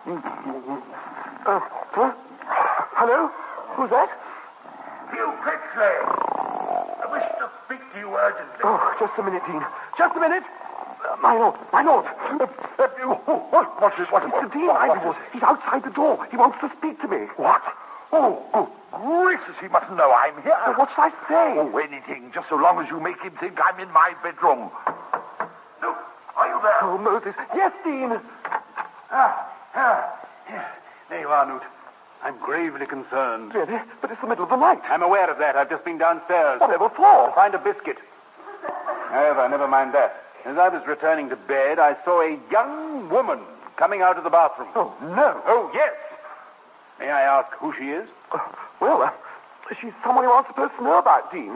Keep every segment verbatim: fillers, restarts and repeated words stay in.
Uh, huh? Hello? Who's that? You, Critchley. I wish to speak to you urgently. Oh, just a minute, Dean. Just a minute. Uh, my lord, my lord. Uh, uh, what? What's this? What? It's the Dean, my lord. He's outside the door. He wants to speak to me. What? Oh, good gracious, he mustn't know I'm here. Uh, what shall I say? Oh, anything, just so long as you make him think I'm in my bedroom. Luke, are you there? Oh, Moses. Yes, Dean. Ah, ah. Yeah. There you are, Newt. I'm gravely concerned. Really? But it's the middle of the night. I'm aware of that. I've just been downstairs. Whatever for? To find a biscuit. However, never mind that. As I was returning to bed, I saw a young woman coming out of the bathroom. Oh, no. Oh, yes. May I ask who she is? Uh, well, uh, she's someone you aren't supposed to know about, Dean.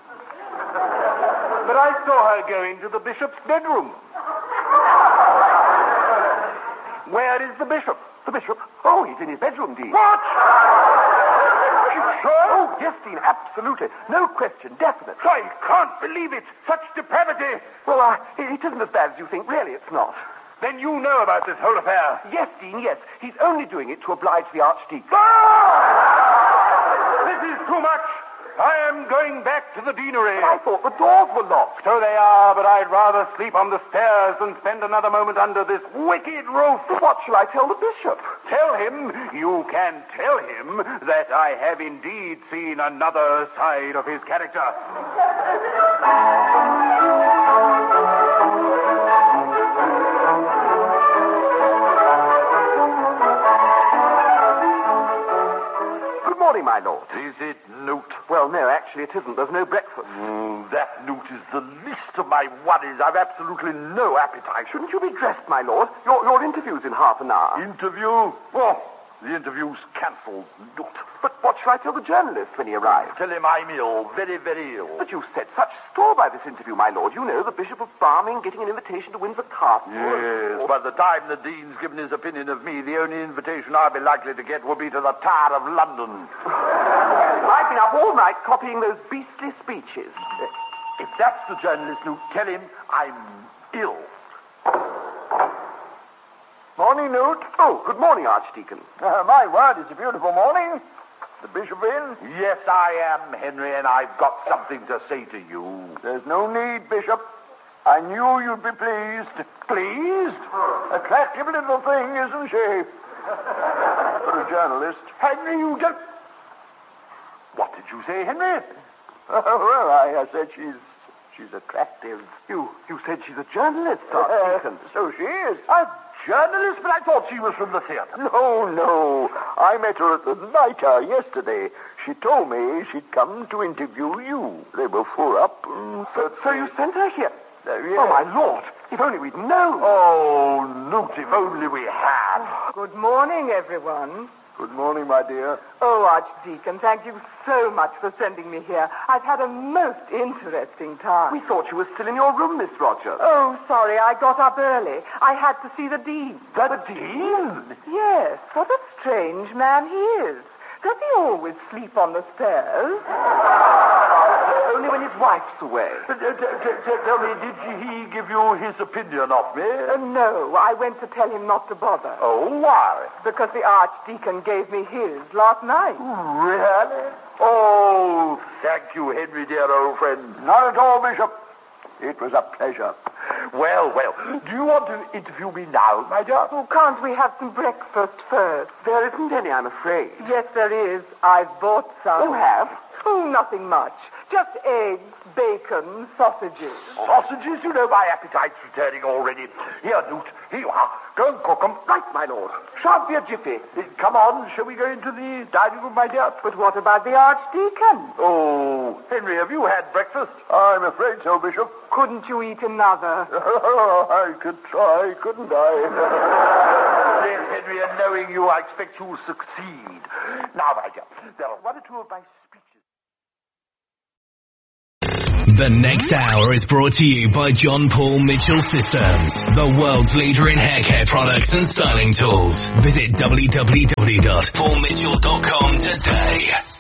But I saw her go into the bishop's bedroom. Where is the bishop? The bishop? Oh, he's in his bedroom, Dean. What? Sure? Oh, yes, Dean, absolutely. No question, definite. I can't believe it. Such depravity. Well, uh, it isn't as bad as you think. Really, it's not. Then you know about this whole affair. Yes, Dean, yes. He's only doing it to oblige the Archdeacon. Ah! This is too much. I am going back to the deanery. But I thought the doors were locked. So they are, but I'd rather sleep on the stairs than spend another moment under this wicked roof. But what shall I tell the bishop? Tell him, you can tell him, that I have indeed seen another side of his character. Good morning, my lord. Is it Newt? Well, no, actually it isn't. There's no breakfast. Mm, that Newt is the least of my worries. I've absolutely no appetite. Shouldn't you be dressed, my lord? Your, your interview's in half an hour. Interview? Oh, the interview's cancelled, Newt. But what shall I tell the journalist when he arrives? Tell him I'm ill, very, very ill. But you set such store by this interview, my lord. You know, the Bishop of Barming getting an invitation to Windsor Castle. Yes, by the time the Dean's given his opinion of me, the only invitation I'll be likely to get will be to the Tower of London. I've been up all night copying those beastly speeches. If that's the journalist, Newt, tell him I'm ill. Morning, Newt. Oh, good morning, Archdeacon. Uh, my word, it's a beautiful morning. The bishop in? Yes, I am, Henry, and I've got something to say to you. There's no need, Bishop. I knew you'd be pleased. Pleased? Attractive little thing, isn't she? For a journalist. Henry, you just... What did you say, Henry? Oh, well, I, I said she's she's attractive. You you said she's a journalist, Archdeacon. Uh, so she is. A journalist? But I thought she was from the theatre. No, no. I met her at the night hour yesterday. She told me she'd come to interview you. They were full up. Um, So, so you sent her here? Uh, yes. Oh, my lord. If only we'd known. Oh, Newt, if only we had. Good morning, everyone. Good morning, my dear. Oh, Archdeacon, thank you so much for sending me here. I've had a most interesting time. We thought you were still in your room, Miss Rogers. Oh, sorry, I got up early. I had to see the Dean. The Dean? Yes, what a strange man he is. Does he always sleep on the stairs? Only when his wife's away. Uh, t- t- t- tell me, did he give you his opinion of me? Uh, no, I went to tell him not to bother. Oh, why? Because the Archdeacon gave me his last night. Really? Oh, thank you, Henry, dear old friend. Not at all, Bishop. It was a pleasure. Well, well, do you want to interview me now, my dear? Oh, can't we have some breakfast first? There isn't any, I'm afraid. Yes, there is. I've bought some. You have? Oh, nothing much. Just eggs, bacon, sausages. Sausages? You know my appetite's returning already. Here, Newt, here you are. Go and cook 'em. Right, my lord. Shan't be a jiffy. Uh, Come on, shall we go into the dining room, my dear? But what about the Archdeacon? Oh, Henry, have you had breakfast? I'm afraid so, Bishop. Couldn't you eat another? I could try, couldn't I? Yes, Henry, and knowing you, I expect you'll succeed. Now, my dear, there are one or two of my speeches. The next hour is brought to you by John Paul Mitchell Systems, the world's leader in hair care products and styling tools. Visit w w w dot paul mitchell dot com today.